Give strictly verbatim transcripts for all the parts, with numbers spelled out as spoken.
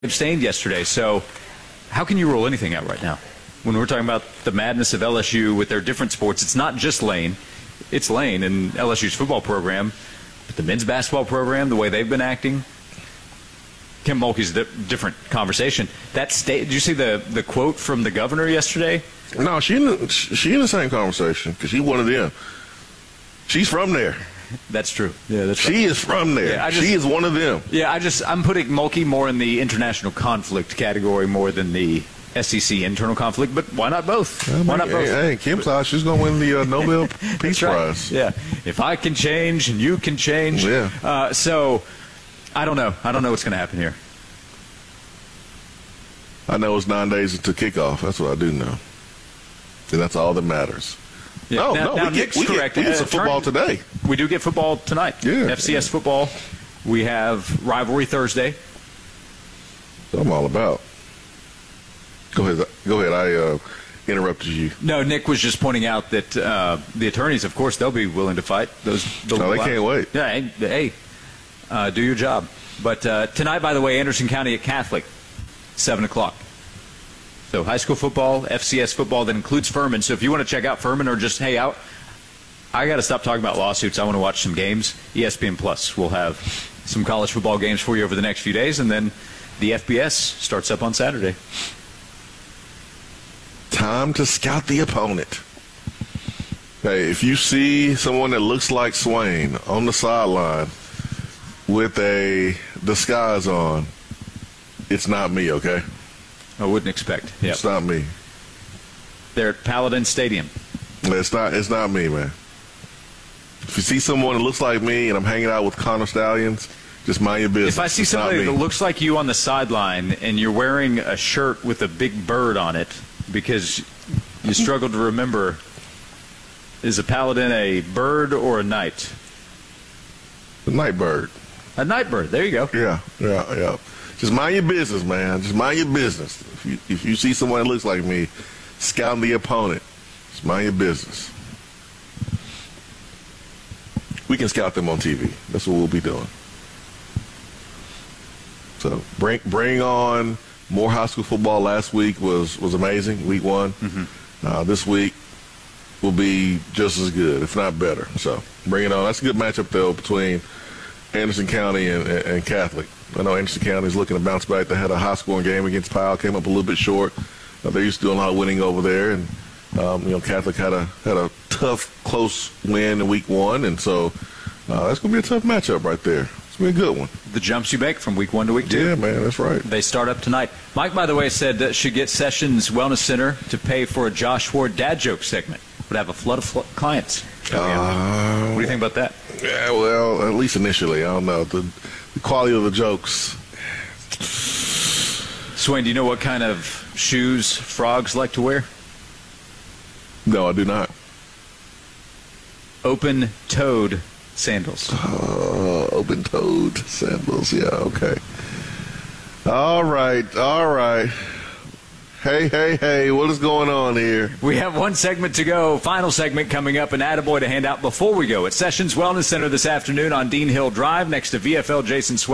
abstained yesterday, so how can you rule anything out right now? When we're talking about the madness of L S U with their different sports, it's not just Lane. It's Lane and L S U's football program, but the men's basketball program, the way they've been acting. Kim Mulkey's a different conversation. That state, did you see the, the quote from the governor yesterday? No, she in the, she in the same conversation because she's one of them. She's from there. That's true. Yeah, that's she right. is from there. Yeah, just, she is one of them. Yeah, I just I'm putting Mulkey more in the international conflict category more than the S E C internal conflict. But why not both? Yeah, why not both? Hey, hey Kim thought she's going to win the uh, Nobel Peace right. Prize. Yeah, if I can change and you can change. Yeah. Uh, so I don't know. I don't know what's going to happen here. I know it's nine days to kickoff. That's what I do know. And that's all that matters. Yeah. No, now, no, now we get, we correct. get, we get some uh, football turn, today. We do get football tonight. Yeah. F C S yeah. football. We have rivalry Thursday. That's I'm all about. Go ahead. Go ahead. I uh, interrupted you. No, Nick was just pointing out that uh, the attorneys, of course, they'll be willing to fight. Those, those no, they can't wait. Yeah, hey, hey uh, do your job. But uh, tonight, by the way, Anderson County at Catholic, seven o'clock. So high school football, F C S football, that includes Furman. So if you want to check out Furman or just, hey, out, I got to stop talking about lawsuits. I want to watch some games. E S P N Plus will have some college football games for you over the next few days, and then the F B S starts up on Saturday. Time to scout the opponent. Hey, if you see someone that looks like Swain on the sideline with a disguise on, it's not me, okay? I wouldn't expect. Yep. It's not me. They're at Paladin Stadium. It's not. It's not me, man. If you see someone that looks like me and I'm hanging out with Connor Stallions, just mind your business. If I see it's somebody that looks like you on the sideline and you're wearing a shirt with a big bird on it because you struggle to remember, is a Paladin a bird or a knight? The night bird. A night bird. There you go. Yeah, yeah, yeah. Just mind your business, man. Just mind your business. If you, if you see someone that looks like me, scout the opponent. Just mind your business. We can scout them on T V. That's what we'll be doing. So bring bring on more high school football. Last week was, was amazing, week one. Mm-hmm. Uh, this week will be just as good, if not better. So bring it on. That's a good matchup, though, between Anderson County and, and, and Catholic. I know Anderson County is looking to bounce back. They had a high-scoring game against Powell, came up a little bit short. Uh, they're used to doing a lot of winning over there, and um, you know Catholic had a had a tough, close win in week one, and so uh, that's going to be a tough matchup right there. It's going to be a good one. The jumps you make from week one to week two. Yeah, man, that's right. They start up tonight. Mike, by the way, said that should get Sessions Wellness Center to pay for a Josh Ward dad joke segment. Would have a flood of fl- clients. Uh, what do you think about that? Yeah, well, at least initially, I don't know the, the quality of the jokes. Swain, do you know what kind of shoes frogs like to wear? No, I do not. Open-toed sandals. Uh, open-toed sandals. Yeah, okay. All right, all right. Hey, hey, hey, what is going on here? We have one segment to go. Final segment coming up, and attaboy to hand out before we go. At Sessions Wellness Center this afternoon on Dean Hill Drive next to V F L Jason Swain.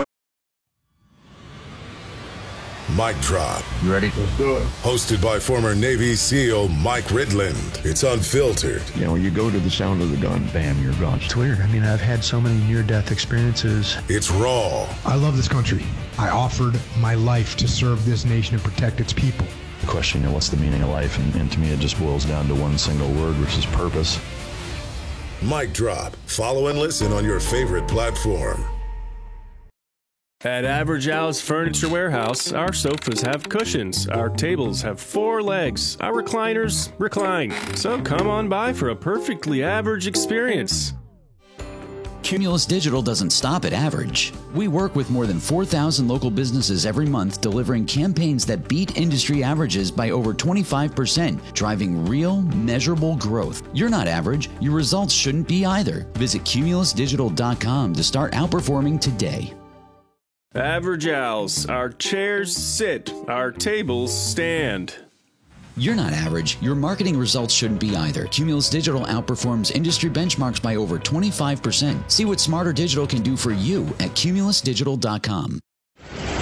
Mic Drop. You ready? Let's do it. Hosted by former Navy SEAL Mike Ridland. It's unfiltered. You know, you go to the sound of the gun, bam, you're gone. It's weird. I mean, I've had so many near-death experiences. It's raw. I love this country. I offered my life to serve this nation and protect its people. The question, you know, what's the meaning of life? And, and to me, it just boils down to one single word, which is purpose. Mic Drop. Follow and listen on your favorite platform. At Average Al's Furniture Warehouse, our sofas have cushions, our tables have four legs, our recliners recline. So come on by for a perfectly average experience. Cumulus Digital doesn't stop at average. We work with more than four thousand local businesses every month, delivering campaigns that beat industry averages by over twenty-five percent, driving real, measurable growth. You're not average. Your results shouldn't be either. Visit cumulus digital dot com to start outperforming today. Average Al's, our chairs sit, our tables stand. You're not average. Your marketing results shouldn't be either. Cumulus Digital outperforms industry benchmarks by over twenty-five percent. See what Smarter Digital can do for you at cumulus digital dot com.